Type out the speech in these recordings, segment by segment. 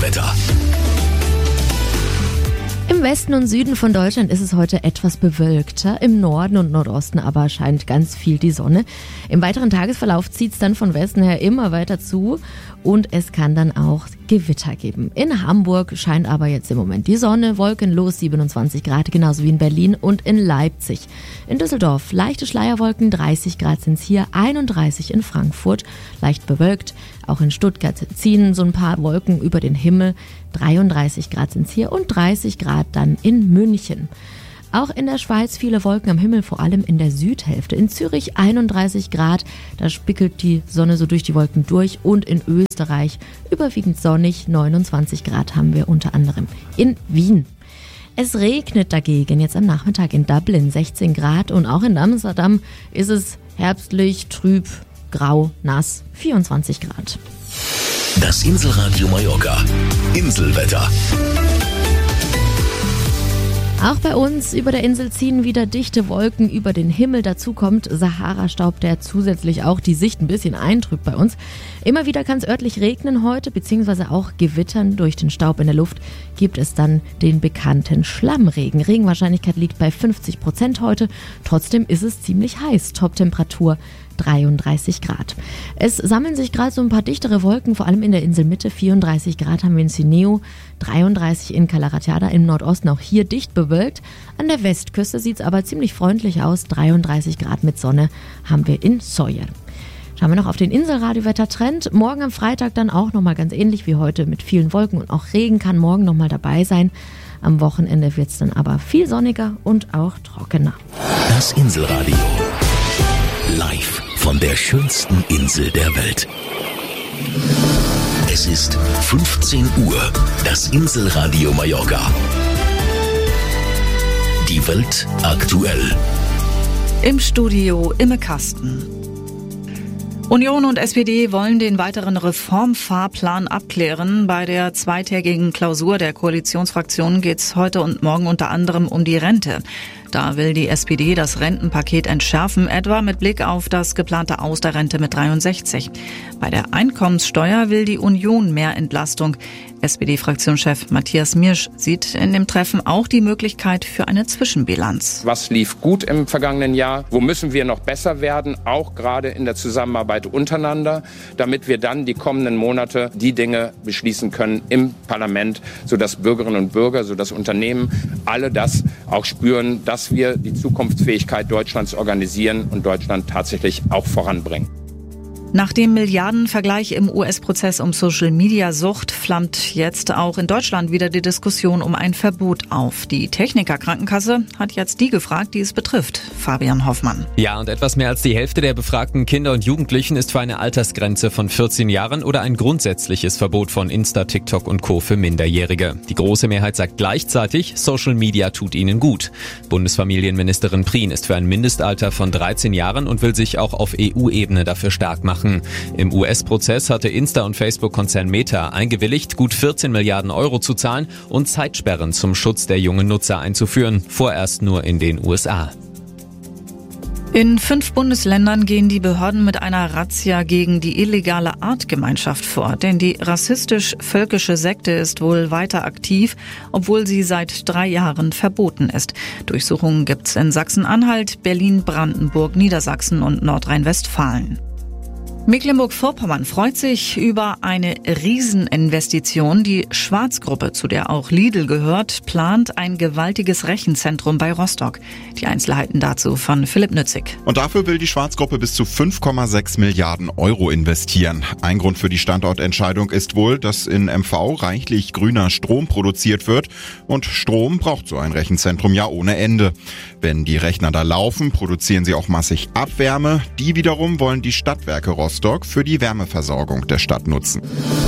Inselwetter. Im Westen und Süden von Deutschland ist es heute etwas bewölkter, im Norden und Nordosten aber scheint ganz viel die Sonne. Im weiteren Tagesverlauf zieht es dann von Westen her immer weiter zu und es kann dann auch Gewitter geben. In Hamburg scheint aber jetzt im Moment die Sonne, wolkenlos 27 Grad, genauso wie in Berlin und in Leipzig. In Düsseldorf leichte Schleierwolken, 30 Grad sind es hier, 31 in Frankfurt, leicht bewölkt. Auch in Stuttgart ziehen so ein paar Wolken über den Himmel, 33 Grad sind es hier und 30 Grad dann in München. Auch in der Schweiz viele Wolken am Himmel, vor allem in der Südhälfte. In Zürich 31 Grad, da spickelt die Sonne so durch die Wolken durch. Und in Österreich überwiegend sonnig, 29 Grad haben wir unter anderem in Wien. Es regnet dagegen jetzt am Nachmittag in Dublin, 16 Grad. Und auch in Amsterdam ist es herbstlich, trüb, grau, nass, 24 Grad. Das Inselradio Mallorca. Inselwetter. Auch bei uns über der Insel ziehen wieder dichte Wolken über den Himmel. Dazu kommt Sahara-Staub, der zusätzlich auch die Sicht ein bisschen eintrübt bei uns. Immer wieder kann es örtlich regnen heute, beziehungsweise auch gewittern. Durch den Staub in der Luft gibt es dann den bekannten Schlammregen. Regenwahrscheinlichkeit liegt bei 50% heute. Trotzdem ist es ziemlich heiß. Toptemperatur 33 Grad. Es sammeln sich gerade so ein paar dichtere Wolken, vor allem in der Inselmitte. 34 Grad haben wir in Sineo, 33 in Calaratiada, im Nordosten auch hier dicht bewölkt. An der Westküste sieht es aber ziemlich freundlich aus. 33 Grad mit Sonne haben wir in Sóller. Schauen wir noch auf den Inselradiowetter-Trend. Morgen am Freitag dann auch nochmal ganz ähnlich wie heute mit vielen Wolken und auch Regen kann morgen nochmal dabei sein. Am Wochenende wird es dann aber viel sonniger und auch trockener. Das Inselradio. Live von der schönsten Insel der Welt. Es ist 15 Uhr. Das Inselradio Mallorca. Die Welt aktuell. Im Studio Imme Kasten. Union und SPD wollen den weiteren Reformfahrplan abklären. Bei der zweitägigen Klausur der Koalitionsfraktionen geht es heute und morgen unter anderem um die Rente. Da will die SPD das Rentenpaket entschärfen, etwa mit Blick auf das geplante Aus der Rente mit 63. Bei der Einkommenssteuer will die Union mehr Entlastung. SPD-Fraktionschef Matthias Mirsch sieht in dem Treffen auch die Möglichkeit für eine Zwischenbilanz. Was lief gut im vergangenen Jahr? Wo müssen wir noch besser werden? Auch gerade in der Zusammenarbeit untereinander, damit wir dann die kommenden Monate die Dinge beschließen können im Parlament, sodass Bürgerinnen und Bürger, sodass Unternehmen alle das auch spüren, dass wir die Zukunftsfähigkeit Deutschlands organisieren und Deutschland tatsächlich auch voranbringen. Nach dem Milliardenvergleich im US-Prozess um Social-Media-Sucht flammt jetzt auch in Deutschland wieder die Diskussion um ein Verbot auf. Die Techniker-Krankenkasse hat jetzt die gefragt, die es betrifft. Fabian Hoffmann. Ja, und etwas mehr als die Hälfte der befragten Kinder und Jugendlichen ist für eine Altersgrenze von 14 Jahren oder ein grundsätzliches Verbot von Insta, TikTok und Co. für Minderjährige. Die große Mehrheit sagt gleichzeitig, Social Media tut ihnen gut. Bundesfamilienministerin Prien ist für ein Mindestalter von 13 Jahren und will sich auch auf EU-Ebene dafür stark machen. Im US-Prozess hatte Insta- und Facebook-Konzern Meta eingewilligt, gut 14 Milliarden Euro zu zahlen und Zeitsperren zum Schutz der jungen Nutzer einzuführen, vorerst nur in den USA. In 5 Bundesländern gehen die Behörden mit einer Razzia gegen die illegale Artgemeinschaft vor. Denn die rassistisch-völkische Sekte ist wohl weiter aktiv, obwohl sie seit 3 Jahren verboten ist. Durchsuchungen gibt's in Sachsen-Anhalt, Berlin, Brandenburg, Niedersachsen und Nordrhein-Westfalen. Mecklenburg-Vorpommern freut sich über eine Rieseninvestition. Die Schwarz-Gruppe, zu der auch Lidl gehört, plant ein gewaltiges Rechenzentrum bei Rostock. Die Einzelheiten dazu von Philipp Nützig. Und dafür will die Schwarz-Gruppe bis zu 5,6 Milliarden Euro investieren. Ein Grund für die Standortentscheidung ist wohl, dass in MV reichlich grüner Strom produziert wird. Und Strom braucht so ein Rechenzentrum ja ohne Ende. Wenn die Rechner da laufen, produzieren sie auch massig Abwärme. Die wiederum wollen die Stadtwerke Rostock für die Wärmeversorgung der Stadt nutzen.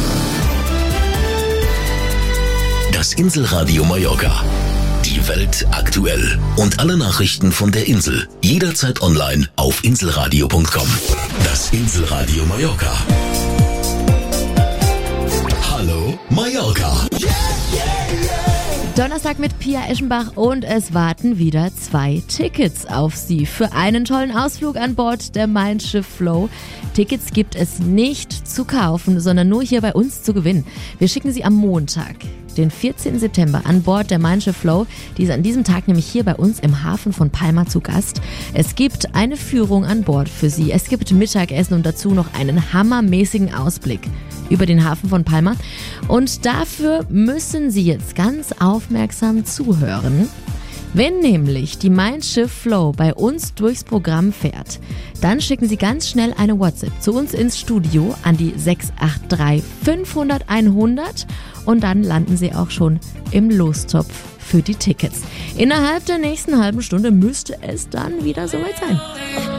Das Inselradio Mallorca. Die Welt aktuell. Und alle Nachrichten von der Insel. Jederzeit online auf inselradio.com. Das Inselradio Mallorca. Hallo Mallorca. Donnerstag Donnerstag mit Pia Eschenbach und es warten wieder 2 Tickets auf Sie für einen tollen Ausflug an Bord der Mein Schiff Flow. Tickets gibt es nicht zu kaufen, sondern nur hier bei uns zu gewinnen. Wir schicken Sie am Montag, den 14. September, an Bord der Mein Schiff Flow. Die ist an diesem Tag nämlich hier bei uns im Hafen von Palma zu Gast. Es gibt eine Führung an Bord für Sie. Es gibt Mittagessen und dazu noch einen hammermäßigen Ausblick über den Hafen von Palma. Und dafür müssen Sie jetzt ganz aufmerksam zuhören. Wenn nämlich die Mein Schiff Flow bei uns durchs Programm fährt, dann schicken Sie ganz schnell eine WhatsApp zu uns ins Studio an die 683 500 100 und dann landen Sie auch schon im Lostopf für die Tickets. Innerhalb der nächsten halben Stunde müsste es dann wieder soweit sein.